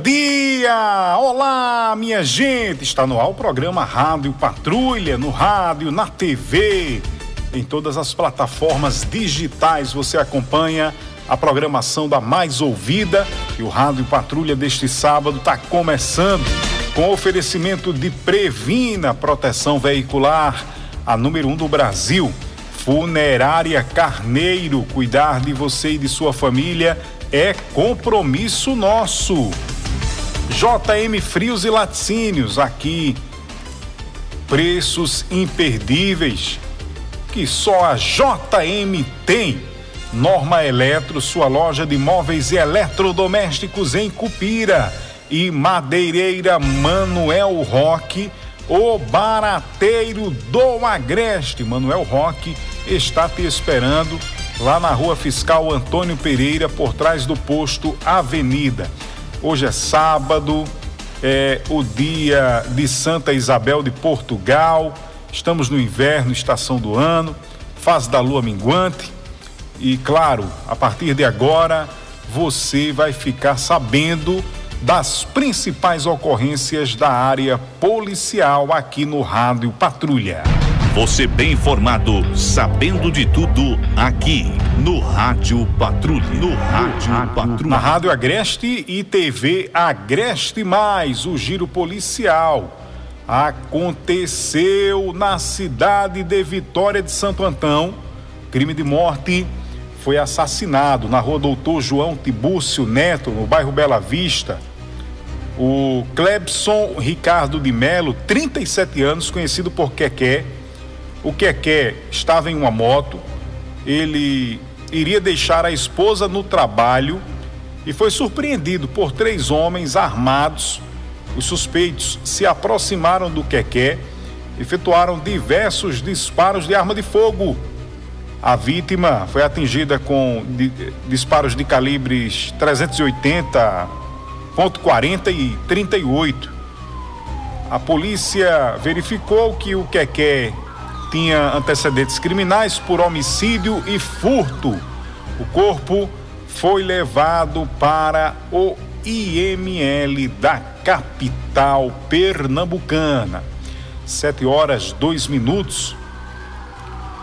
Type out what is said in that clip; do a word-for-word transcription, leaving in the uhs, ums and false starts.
dia! Olá, minha gente! Está no ar o programa Rádio Patrulha, no rádio, na T V, em todas as plataformas digitais. Você acompanha a programação da mais ouvida e o Rádio Patrulha deste sábado está começando com oferecimento de Previna, proteção veicular, a número um do Brasil. Funerária Carneiro, cuidar de você e de sua família é compromisso nosso. J M Frios e Laticínios, aqui preços imperdíveis que só a J M tem. Norma Eletro, sua loja de móveis e eletrodomésticos em Cupira. E Madeireira Manuel Roque, o barateiro do Agreste. Manuel Roque está te esperando lá na Rua Fiscal Antônio Pereira, por trás do posto Avenida. Hoje é sábado, é o dia de Santa Isabel de Portugal. Estamos no inverno, estação do ano, fase da lua minguante. E claro, a partir de agora, você vai ficar sabendo das principais ocorrências da área policial aqui no Rádio Patrulha. Você bem informado, sabendo de tudo, aqui no Rádio Patrulha. No Rádio Patrulha. Na Rádio Agreste e T V Agreste Mais, o giro policial aconteceu na cidade de Vitória de Santo Antão. Crime de morte, foi assassinado na Rua Doutor João Tibúrcio Neto, no bairro Bela Vista. O Clebson Ricardo de Melo, trinta e sete anos, conhecido por Quequé. O Quequé estava em uma moto, ele iria deixar a esposa no trabalho e foi surpreendido por três homens armados. Os suspeitos se aproximaram do Quequé, efetuaram diversos disparos de arma de fogo. A vítima foi atingida com de, disparos de calibres trezentos e oitenta, ponto quarenta e trinta e oito. A polícia verificou que o Quequé tinha antecedentes criminais por homicídio e furto. O corpo foi levado para o I M L da capital pernambucana. Sete horas, dois minutos.